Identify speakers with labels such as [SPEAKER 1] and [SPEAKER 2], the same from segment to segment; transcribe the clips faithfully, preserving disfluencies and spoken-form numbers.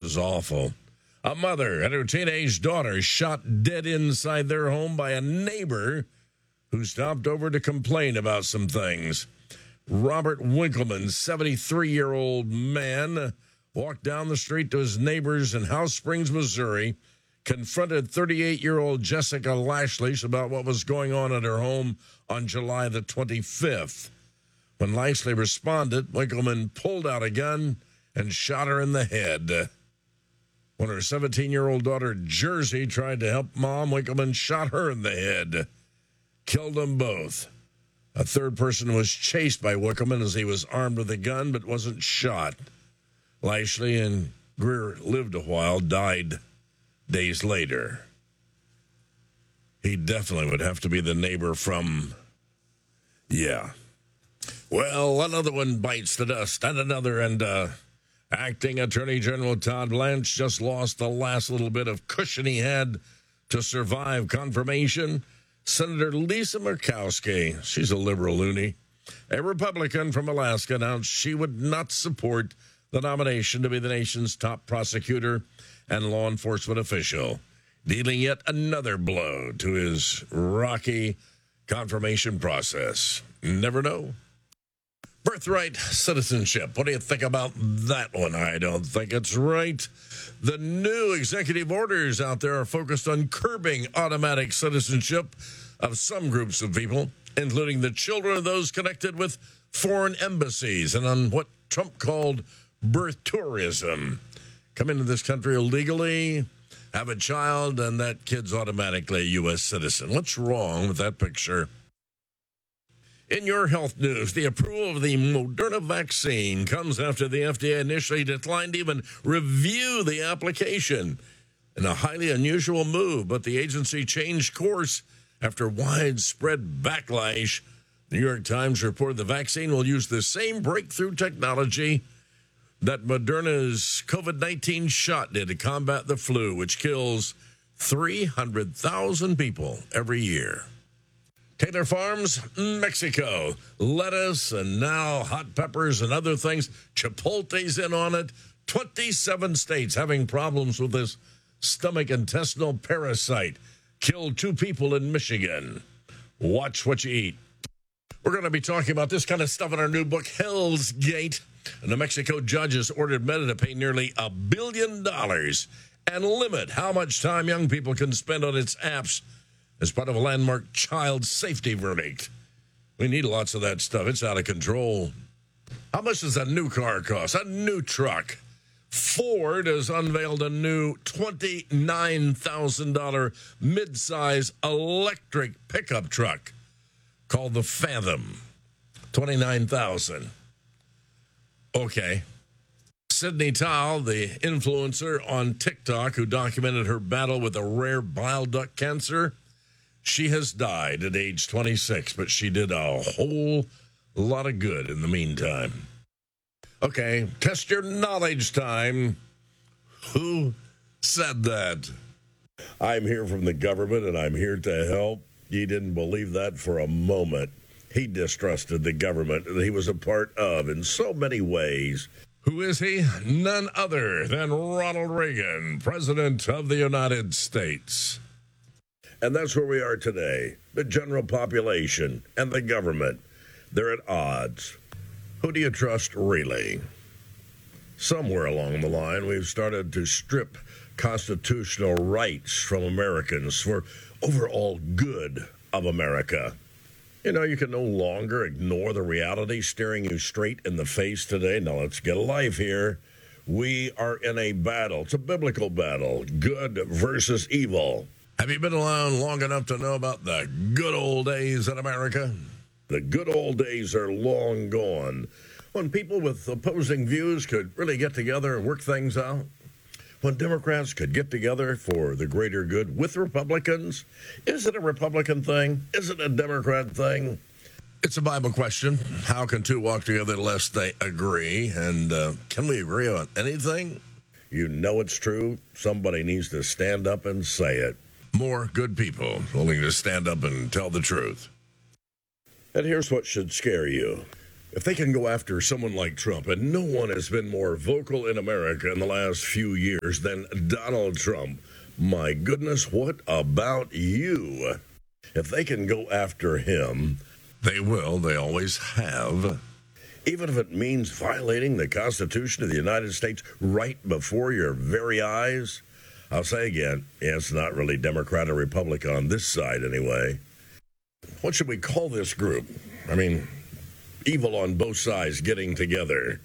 [SPEAKER 1] was awful. A mother and her teenage daughter shot dead inside their home by a neighbor who stopped over to complain about some things. Robert Winkleman, seventy-three-year-old man, walked down the street to his neighbors in House Springs, Missouri, confronted thirty-eight-year-old Jessica Lashley about what was going on at her home on July the twenty-fifth. When Lashley responded, Winkleman pulled out a gun and shot her in the head. When her seventeen-year-old daughter, Jersey, tried to help Mom, Winkleman shot her in the head, killed them both. A third person was chased by Winkleman as he was armed with a gun but wasn't shot. Lashley and Greer lived a while, died days later. He definitely would have to be the neighbor from, yeah. Well, another one bites the dust, and another, and uh, Acting Attorney General Todd Blanche just lost the last little bit of cushion he had to survive confirmation. Senator Lisa Murkowski, she's a liberal loony, a Republican from Alaska, announced she would not support the nomination to be the nation's top prosecutor and law enforcement official, dealing yet another blow to his rocky confirmation process. Never know. Birthright citizenship. What do you think about that one? I don't think it's right. The new executive orders out there are focused on curbing automatic citizenship of some groups of people, including the children of those connected with foreign embassies, and on what Trump called birth tourism. Come into this country illegally, have a child, and that kid's automatically a U S citizen. What's wrong with that picture? In your health news, the approval of the Moderna vaccine comes after the F D A initially declined to even review the application. In a highly unusual move, but the agency changed course after widespread backlash. The New York Times reported the vaccine will use the same breakthrough technology that Moderna's COVID nineteen shot did to combat the flu, which kills three hundred thousand people every year. Taylor Farms, Mexico. Lettuce and now hot peppers and other things. Chipotle's in on it. twenty-seven states having problems with this stomach intestinal parasite. Killed two people in Michigan. Watch what you eat. We're going to be talking about this kind of stuff in our new book, Hell's Gate. A New Mexico judge has ordered Meta to pay nearly a billion dollars and limit how much time young people can spend on its apps as part of a landmark child safety verdict. We need lots of that stuff. It's out of control. How much does a new car cost? A new truck. Ford has unveiled a new twenty-nine thousand dollars midsize electric pickup truck called the Fathom. twenty-nine thousand dollars. Okay. Sydney Tao, the influencer on TikTok who documented her battle with a rare bile duct cancer, she has died at age twenty-six, but she did a whole lot of good in the meantime. Okay, test your knowledge time. Who said that? I'm here from the government, and I'm here to help. He didn't believe that for a moment. He distrusted the government that he was a part of in so many ways. Who is he? None other than Ronald Reagan, President of the United States. And that's where we are today. The general population and the government, they're at odds. Who do you trust really? Somewhere along the line, we've started to strip constitutional rights from Americans for overall good of America. You know, you can no longer ignore the reality staring you straight in the face today. Now, let's get a life here. We are in a battle. It's a biblical battle. Good versus evil. Have you been around long enough to know about the good old days in America? The good old days are long gone, when people with opposing views could really get together and work things out. When Democrats could get together for the greater good with Republicans. Is it a Republican thing? Is it a Democrat thing? It's a Bible question. How can two walk together unless they agree? And uh, can we agree on anything? You know it's true. Somebody needs to stand up and say it. More good people willing to stand up and tell the truth. And here's what should scare you. If they can go after someone like Trump, and no one has been more vocal in America in the last few years than Donald Trump, my goodness, what about you? If they can go after him, they will. They always have. Even if it means violating the Constitution of the United States right before your very eyes. I'll say again, yeah, it's not really Democrat or Republican on this side anyway. What should we call this group? I mean, evil on both sides getting together.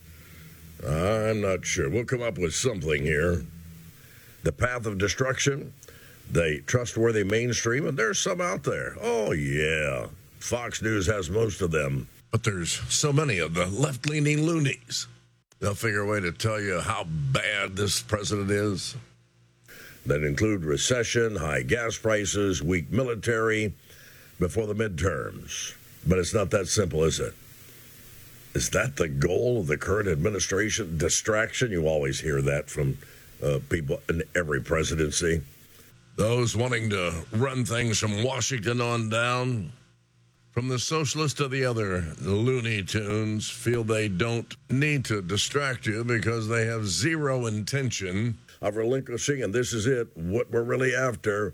[SPEAKER 1] I'm not sure. We'll come up with something here. The path of destruction, the trustworthy mainstream, and there's some out there. Oh, yeah. Fox News has most of them. But there's so many of the left-leaning loonies. They'll figure a way to tell you how bad this president is. That include recession, high gas prices, weak military before the midterms. But it's not that simple, is it? Is that the goal of the current administration? Distraction? You always hear that from uh, people in every presidency. Those wanting to run things from Washington on down, from the socialist to the other Looney Tunes, feel they don't need to distract you because they have zero intention of relinquishing, and this is it, what we're really after,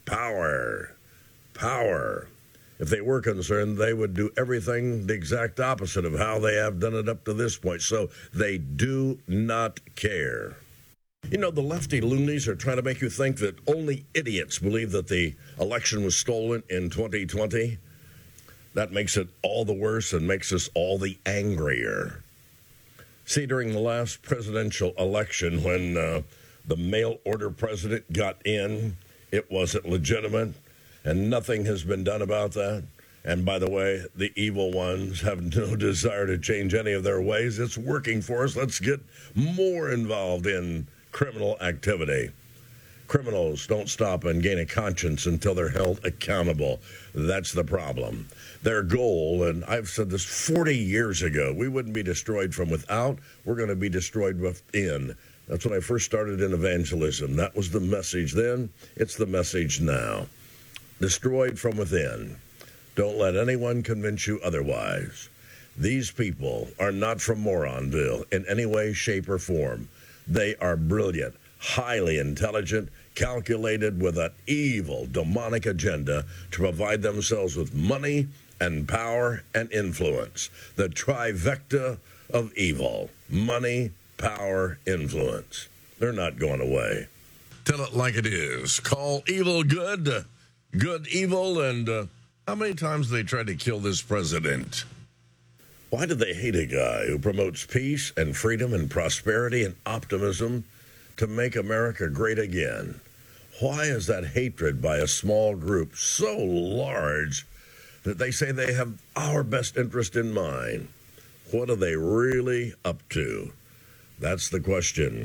[SPEAKER 1] power. Power. If they were concerned, they would do everything the exact opposite of how they have done it up to this point. So they do not care. You know, the lefty loonies are trying to make you think that only idiots believe that the election was stolen in twenty twenty. That makes it all the worse and makes us all the angrier. See, during the last presidential election, when uh, the mail-order president got in, it wasn't legitimate, and nothing has been done about that. And by the way, the evil ones have no desire to change any of their ways. It's working for us. Let's get more involved in criminal activity. Criminals don't stop and gain a conscience until they're held accountable. That's the problem. Their goal, and I've said this forty years ago, we wouldn't be destroyed from without. We're going to be destroyed within. That's when I first started in evangelism. That was the message then. It's the message now. Destroyed from within. Don't let anyone convince you otherwise. These people are not from Moronville in any way, shape, or form. They are brilliant, highly intelligent, calculated with an evil, demonic agenda to provide themselves with money and power and influence. The trifecta of evil. Money, power, influence. They're not going away. Tell it like it is. Call evil good, good evil, and uh, how many times they tried to kill this president? Why do they hate a guy who promotes peace and freedom and prosperity and optimism to make America great again? Why is that hatred by a small group so large that they say they have our best interest in mind? What are they really up to? That's the question.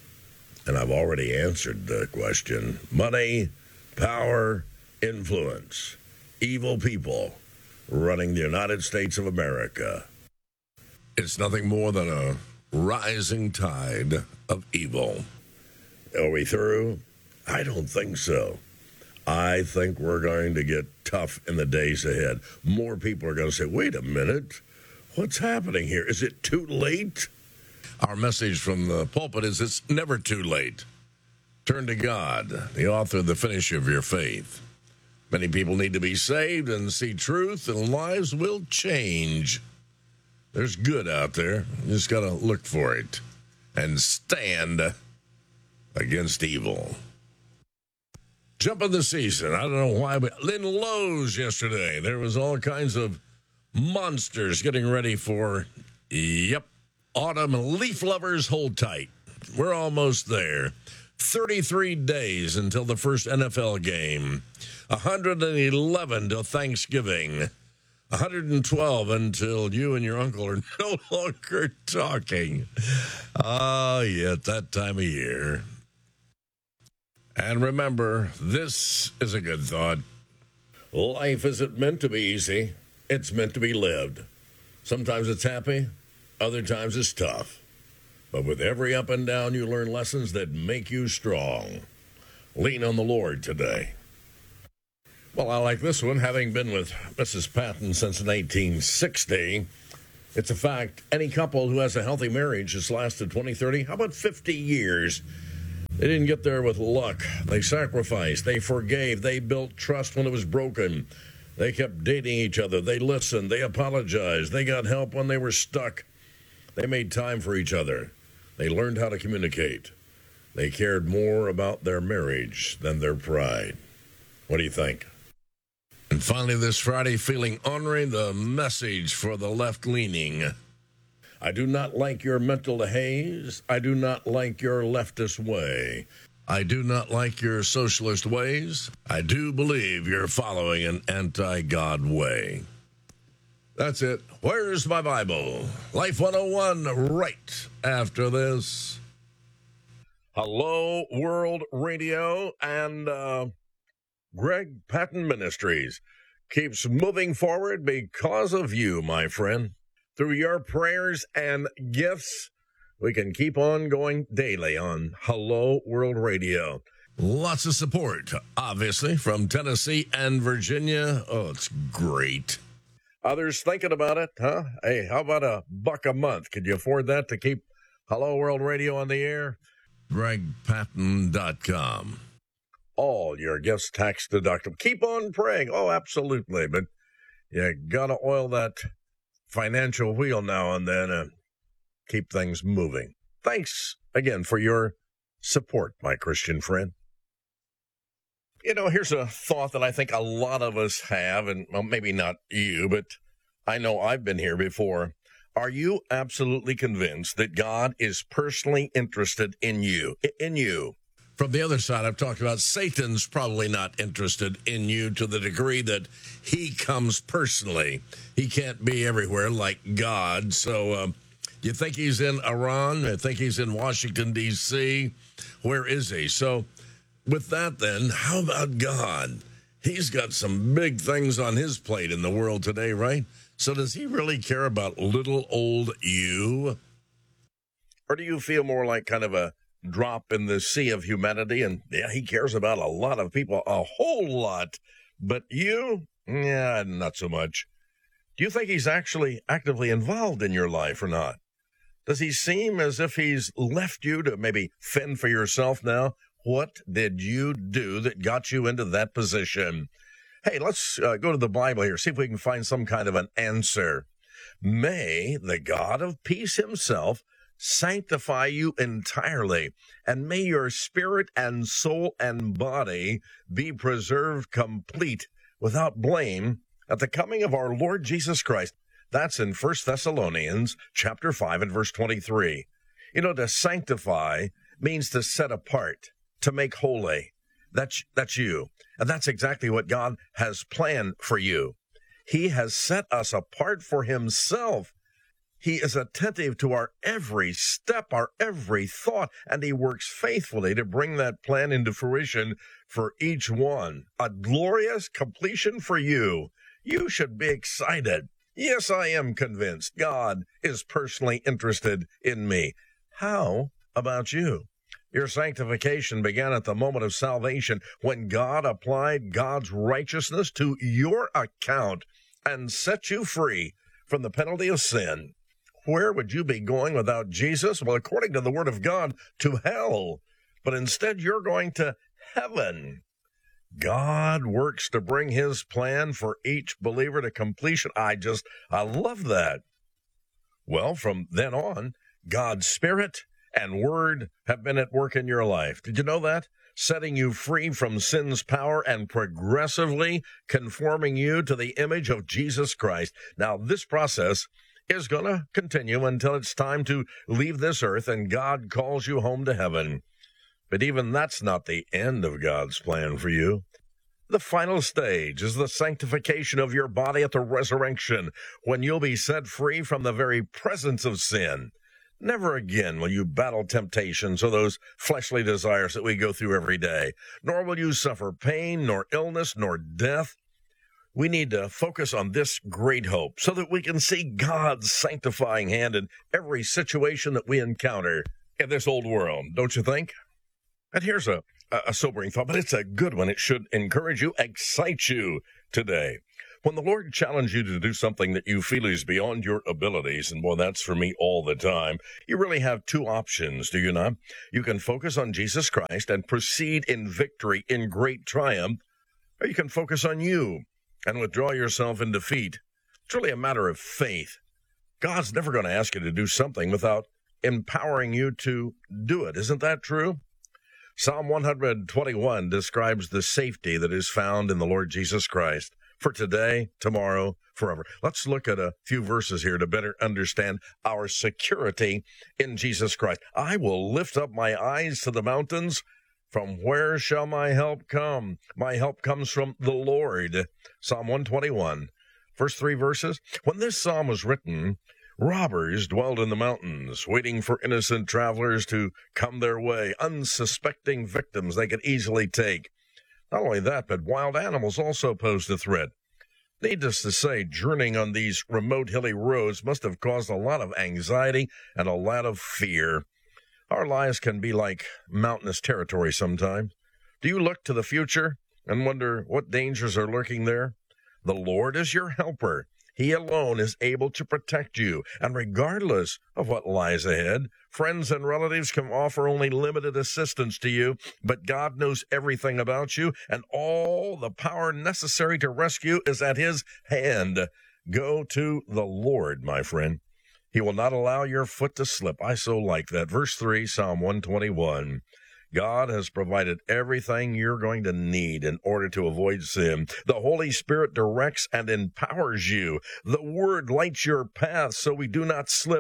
[SPEAKER 1] And I've already answered the question. Money, power, influence. Evil people running the United States of America. It's nothing more than a rising tide of evil. Are we through? I don't think so. I think we're going to get tough in the days ahead. More people are going to say, wait a minute, what's happening here? Is it too late? Our message from the pulpit is it's never too late. Turn to God, the author, the finisher of your faith. Many people need to be saved and see truth, and lives will change. There's good out there. You just got to look for it and stand against evil. Jump of the season. I don't know why, but Lynn Lowe's yesterday. There was all kinds of monsters getting ready for, yep, autumn. Leaf lovers, hold tight. We're almost there. thirty-three days until the first N F L game. one hundred eleven till Thanksgiving. one hundred twelve until you and your uncle are no longer talking. Ah, yeah, that time of year. And remember, this is a good thought. Life isn't meant to be easy. It's meant to be lived. Sometimes it's happy. Other times it's tough. But with every up and down, you learn lessons that make you strong. Lean on the Lord today. Well, I like this one. Having been with Missus Patton since nineteen sixty, It's a fact. Any couple who has a healthy marriage has lasted twenty, thirty, how about fifty years? They didn't get there with luck. They sacrificed. They forgave. They built trust when it was broken. They kept dating each other. They listened. They apologized. They got help when they were stuck. They made time for each other. They learned how to communicate. They cared more about their marriage than their pride. What do you think? And finally, this Friday, feeling ornery, the message for the left-leaning. I do not like your mental haze. I do not like your leftist way. I do not like your socialist ways. I do believe you're following an anti-God way. That's it. Where's my Bible? Life one oh one, right after this. Hello, World Radio, and uh, Greg Patton Ministries keeps moving forward because of you, my friend. Through your prayers and gifts, we can keep on going daily on Hello World Radio. Lots of support, obviously, from Tennessee and Virginia. Oh, it's great. Others thinking about it, huh? Hey, how about a buck a month? Could you afford that to keep Hello World Radio on the air? greg patton dot com. All your gifts tax deductible. Keep on praying. Oh, absolutely. But you got to oil that financial wheel now and then and keep things moving. Thanks again for your support, my Christian friend. You know, here's a thought that I think a lot of us have, and well, maybe not you, but I know I've been here before. Are you absolutely convinced that God is personally interested in you? In you. From the other side, I've talked about Satan's probably not interested in you to the degree that he comes personally. He can't be everywhere like God. So uh, you think he's in Iran? I think he's in Washington, D C Where is he? So with that, then, how about God? He's got some big things on his plate in the world today, right? So does he really care about little old you? Or do you feel more like kind of a drop in the sea of humanity? And yeah, he cares about a lot of people, a whole lot. But you, yeah, not so much. Do you think he's actually actively involved in your life or not? Does he seem as if he's left you to maybe fend for yourself now? What did you do that got you into that position? Hey, let's uh, go to the Bible here, see if we can find some kind of an answer. May the God of peace himself sanctify you entirely, and may your spirit and soul and body be preserved complete without blame at the coming of our Lord Jesus Christ. That's in First Thessalonians chapter five and verse twenty-three. You know, to sanctify means to set apart, to make holy. That's, that's you. And that's exactly what God has planned for you. He has set us apart for himself. He is attentive to our every step, our every thought, and he works faithfully to bring that plan into fruition for each one. A glorious completion for you. You should be excited. Yes, I am convinced God is personally interested in me. How about you? Your sanctification began at the moment of salvation when God applied God's righteousness to your account and set you free from the penalty of sin. Where would you be going without Jesus? Well, according to the Word of God, to hell. But instead, you're going to heaven. God works to bring his plan for each believer to completion. I just, I love that. Well, from then on, God's Spirit and Word have been at work in your life. Did you know that? Setting you free from sin's power and progressively conforming you to the image of Jesus Christ. Now, this process is going to continue until it's time to leave this earth and God calls you home to heaven. But even that's not the end of God's plan for you. The final stage is the sanctification of your body at the resurrection, when you'll be set free from the very presence of sin. Never again will you battle temptations or those fleshly desires that we go through every day, nor will you suffer pain, nor illness, nor death. We need to focus on this great hope so that we can see God's sanctifying hand in every situation that we encounter in this old world, don't you think? And here's a, a sobering thought, but it's a good one. It should encourage you, excite you today. When the Lord challenges you to do something that you feel is beyond your abilities, and boy, that's for me all the time, you really have two options, do you not? You can focus on Jesus Christ and proceed in victory, in great triumph, or you can focus on you and withdraw yourself in defeat. It's really a matter of faith. God's never going to ask you to do something without empowering you to do it. Isn't that true? Psalm one twenty-one describes the safety that is found in the Lord Jesus Christ for today, tomorrow, forever. Let's look at a few verses here to better understand our security in Jesus Christ. I will lift up my eyes to the mountains. From where shall my help come? My help comes from the Lord. Psalm one twenty-one, first three verses. When this psalm was written, robbers dwelled in the mountains, waiting for innocent travelers to come their way, unsuspecting victims they could easily take. Not only that, but wild animals also posed a threat. Needless to say, journeying on these remote hilly roads must have caused a lot of anxiety and a lot of fear. Our lives can be like mountainous territory sometimes. Do you look to the future and wonder what dangers are lurking there? The Lord is your helper. He alone is able to protect you, and regardless of what lies ahead, friends and relatives can offer only limited assistance to you, but God knows everything about you, and all the power necessary to rescue is at His hand. Go to the Lord, my friend. He will not allow your foot to slip. I so like that. Verse three, Psalm one twenty-one. God has provided everything you're going to need in order to avoid sin. The Holy Spirit directs and empowers you. The Word lights your path so we do not slip.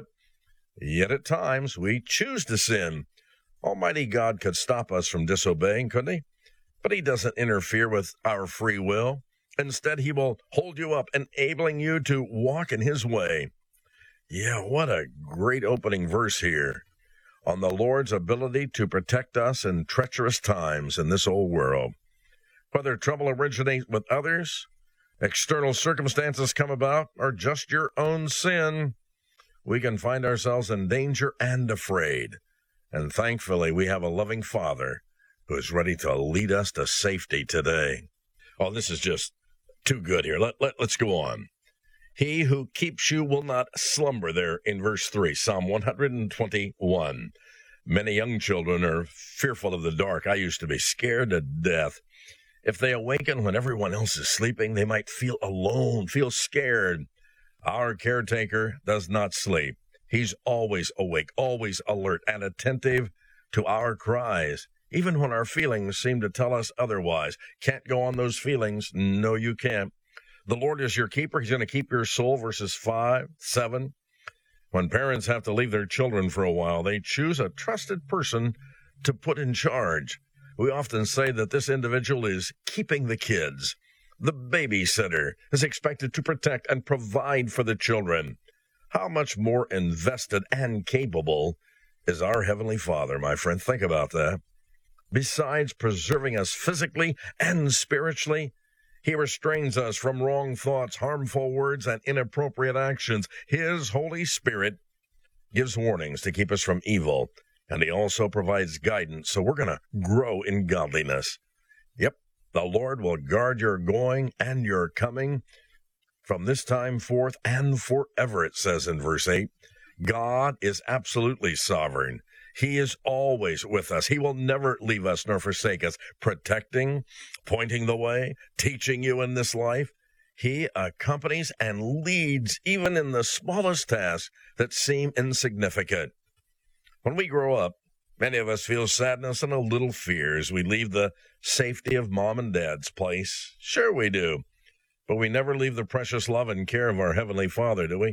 [SPEAKER 1] Yet at times we choose to sin. Almighty God could stop us from disobeying, couldn't He? But He doesn't interfere with our free will. Instead, He will hold you up, enabling you to walk in His way. Yeah, what a great opening verse here on the Lord's ability to protect us in treacherous times in this old world. Whether trouble originates with others, external circumstances come about, or just your own sin, we can find ourselves in danger and afraid. And thankfully, we have a loving Father who is ready to lead us to safety today. Oh, this is just too good here. Let, let, let's go on. He who keeps you will not slumber, there in verse three, Psalm one twenty-one. Many young children are fearful of the dark. I used to be scared to death. If they awaken when everyone else is sleeping, they might feel alone, feel scared. Our caretaker does not sleep. He's always awake, always alert and attentive to our cries, even when our feelings seem to tell us otherwise. Can't go on those feelings. No, you can't. The Lord is your keeper. He's going to keep your soul, verses five, seven. When parents have to leave their children for a while, they choose a trusted person to put in charge. We often say that this individual is keeping the kids. The babysitter is expected to protect and provide for the children. How much more invested and capable is our Heavenly Father, my friend? Think about that. Besides preserving us physically and spiritually, He restrains us from wrong thoughts, harmful words, and inappropriate actions. His Holy Spirit gives warnings to keep us from evil, and He also provides guidance, so we're going to grow in godliness. Yep, the Lord will guard your going and your coming from this time forth and forever, it says in verse eight. God is absolutely sovereign. He is always with us. He will never leave us nor forsake us, protecting, pointing the way, teaching you in this life. He accompanies and leads even in the smallest tasks that seem insignificant. When we grow up, many of us feel sadness and a little fear as we leave the safety of mom and dad's place. Sure we do. But we never leave the precious love and care of our Heavenly Father, do we?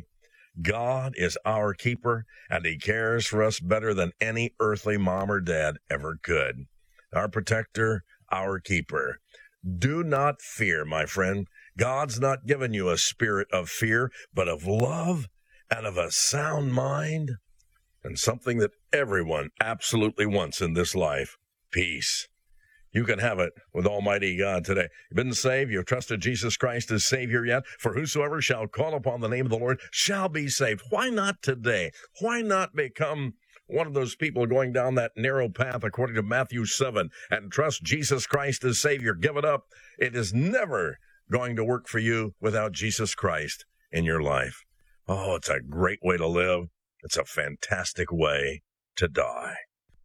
[SPEAKER 1] God is our keeper, and He cares for us better than any earthly mom or dad ever could. Our protector, our keeper. Do not fear, my friend. God's not given you a spirit of fear, but of love and of a sound mind, and something that everyone absolutely wants in this life, peace. You can have it with Almighty God today. You've been saved. You've trusted Jesus Christ as Savior yet. For whosoever shall call upon the name of the Lord shall be saved. Why not today? Why not become one of those people going down that narrow path according to Matthew seven and trust Jesus Christ as Savior? Give it up. It is never going to work for you without Jesus Christ in your life. Oh, it's a great way to live. It's a fantastic way to die.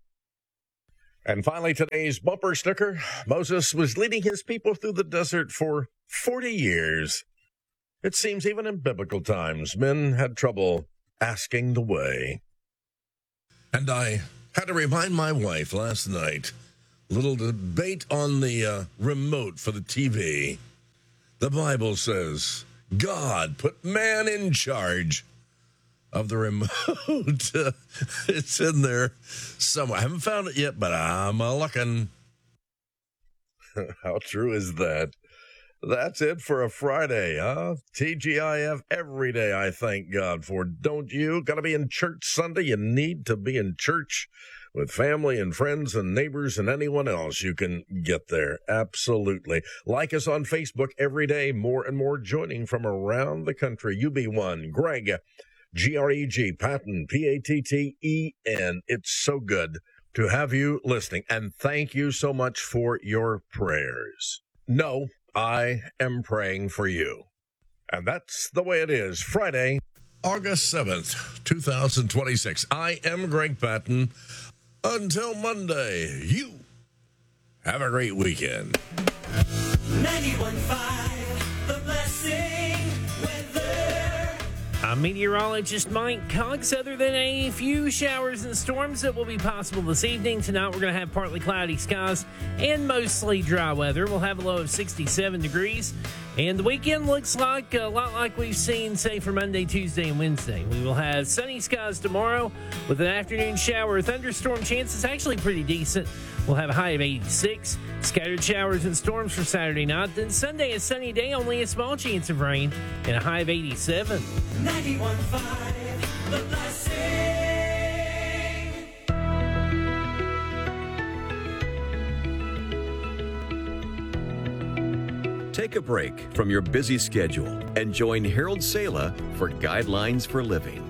[SPEAKER 1] And finally, today's bumper sticker. Moses was leading his people through the desert for forty years. It seems even in biblical times, men had trouble asking the way. And I had to remind my wife last night, little debate on the uh, remote for the T V. The Bible says God put man in charge of the remote. It's in there somewhere. I haven't found it yet, but I'm a looking. How true is that? That's it for a Friday, huh? T G I F every day, I thank God for. Don't you? Got to be in church Sunday? You need to be in church with family and friends and neighbors and anyone else you can get there. Absolutely. Like us on Facebook every day. More and more joining from around the country. U B one, Greg, G R E G, Patton, P A T T E N. It's so good to have you listening. And thank you so much for your prayers. No, I am praying for you. And that's the way it is. Friday, August seventh, twenty twenty-six. I am Greg Patton. Until Monday, you have a great weekend.
[SPEAKER 2] ninety-one point five, The Blessing Weather.
[SPEAKER 3] I'm meteorologist Mike Cox. Other than a few showers and storms that will be possible this evening, tonight we're going to have partly cloudy skies and mostly dry weather. We'll have a low of sixty-seven degrees. And the weekend looks like a lot like we've seen, say, for Monday, Tuesday, and Wednesday. We will have sunny skies tomorrow with an afternoon shower or thunderstorm chance. It's actually pretty decent. We'll have a high of eighty-six. Scattered showers and storms for Saturday night. Then Sunday, a sunny day, only a small chance of rain, and a high of eighty-seven.
[SPEAKER 2] ninety-one point five, The Blessing.
[SPEAKER 4] Take a break from your busy schedule and join Harold Sala for Guidelines for Living.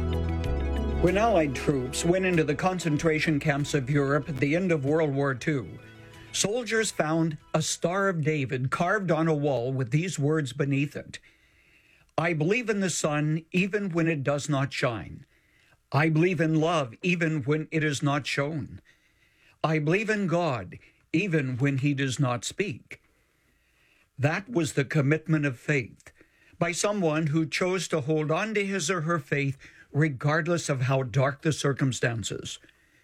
[SPEAKER 5] When Allied troops went into the concentration camps of Europe at the end of World War Two, soldiers found a Star of David carved on a wall with these words beneath it: I believe in the sun even when it does not shine. I believe in love even when it is not shown. I believe in God even when he does not speak. That was the commitment of faith by someone who chose to hold on to his or her faith regardless of how dark the circumstances.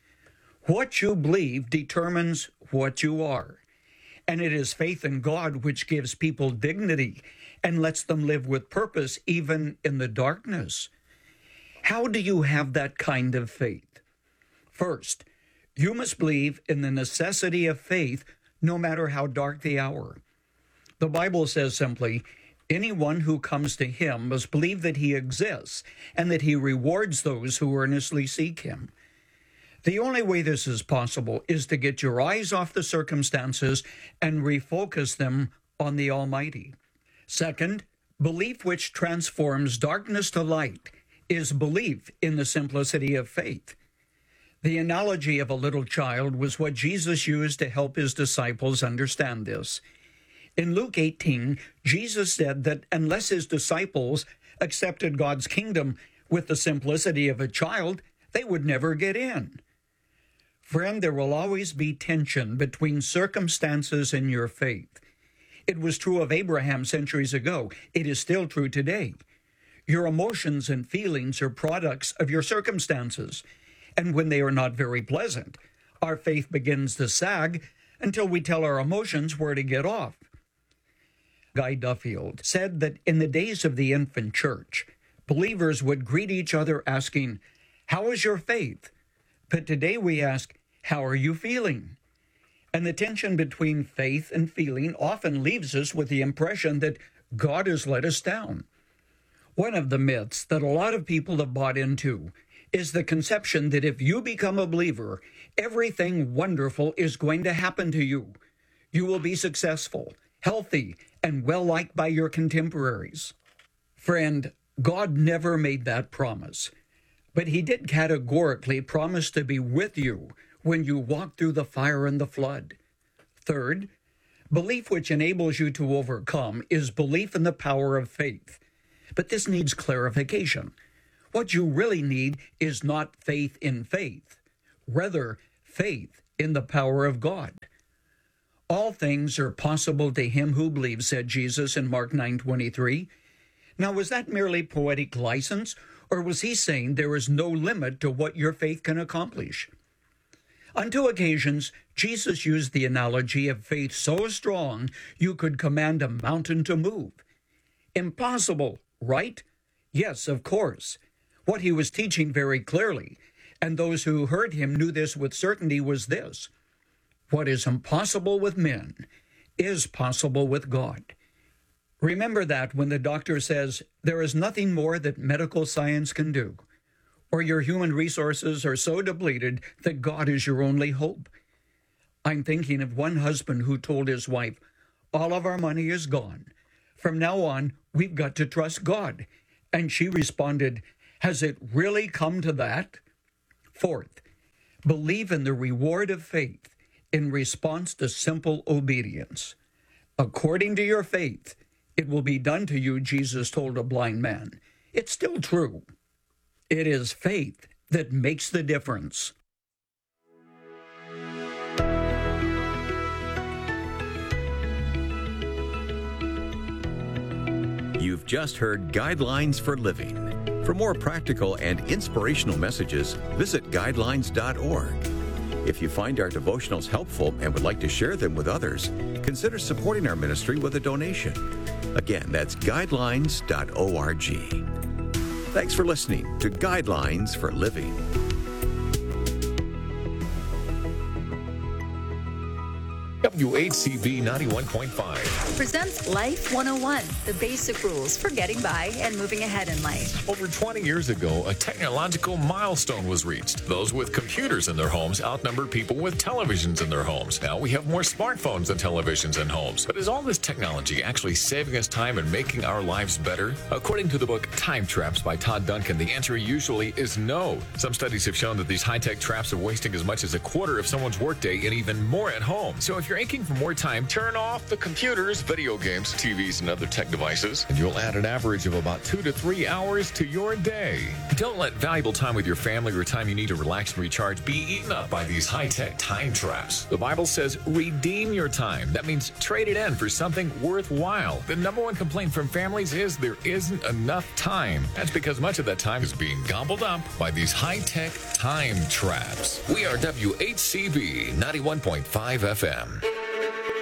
[SPEAKER 5] What you believe determines what you are, and it is faith in God which gives people dignity and lets them live with purpose even in the darkness. How do you have that kind of faith? First, you must believe in the necessity of faith no matter how dark the hour. The Bible says simply, anyone who comes to him must believe that he exists and that he rewards those who earnestly seek him. The only way this is possible is to get your eyes off the circumstances and refocus them on the Almighty. Second, belief which transforms darkness to light is belief in the simplicity of faith. The analogy of a little child was what Jesus used to help his disciples understand this. In Luke eighteen, Jesus said that unless his disciples accepted God's kingdom with the simplicity of a child, they would never get in. Friend, there will always be tension between circumstances and your faith. It was true of Abraham centuries ago. It is still true today. Your emotions and feelings are products of your circumstances, and when they are not very pleasant, our faith begins to sag until we tell our emotions where to get off. Guy Duffield said that in the days of the infant church, believers would greet each other asking, "How is your faith?" But today we ask, "How are you feeling?" And the tension between faith and feeling often leaves us with the impression that God has let us down. One of the myths that a lot of people have bought into is the conception that if you become a believer, everything wonderful is going to happen to you. You will be successful, healthy, and well-liked by your contemporaries. Friend, God never made that promise, but he did categorically promise to be with you when you walk through the fire and the flood. Third, Belief which enables you to overcome is belief in the power of faith. But this needs clarification. What you really need is not faith in faith, rather, faith in the power of God. All things are possible to him who believes, said Jesus in Mark nine twenty-three. Now, was that merely poetic license, or was he saying there is no limit to what your faith can accomplish? On two occasions, Jesus used the analogy of faith so strong you could command a mountain to move. Impossible, right? Yes, of course. What he was teaching very clearly, and those who heard him knew this with certainty, was this: what is impossible with men is possible with God. Remember that when the doctor says there is nothing more that medical science can do, or your human resources are so depleted that God is your only hope. I'm thinking of one husband who told his wife, all of our money is gone. From now on, we've got to trust God. And she responded, has it really come to that? Fourth, believe in the reward of faith in response to simple obedience. According to your faith, it will be done to you, Jesus told a blind man. It's still true. It is faith that makes the difference.
[SPEAKER 4] You've just heard Guidelines for Living. For more practical and inspirational messages, visit guidelines dot org. If you find our devotionals helpful and would like to share them with others, consider supporting our ministry with a donation. Again, that's guidelines dot org. Thanks for listening to Guidelines for Living.
[SPEAKER 6] W H C V ninety-one point five
[SPEAKER 7] presents Life one oh one, the basic rules for getting by and moving ahead in life.
[SPEAKER 6] Over twenty years ago, a technological milestone was reached. Those with computers in their homes outnumbered people with televisions in their homes. Now we have more smartphones than televisions in homes. But is all this technology actually saving us time and making our lives better? According to the book Time Traps by Todd Duncan, the answer usually is no. Some studies have shown that these high-tech traps are wasting as much as a quarter of someone's workday and even more at home. So if you're aching for more time, turn off the computers, video games, T Vs, and other tech devices, and you'll add an average of about two to three hours to your day. Don't let valuable time with your family or time you need to relax and recharge be eaten up by these high-tech time traps. The Bible says, redeem your time. That means trade it in for something worthwhile. The number one complaint from families is there isn't enough time. That's because much of that time is being gobbled up by these high-tech time traps. We are W H C V ninety-one point five F M.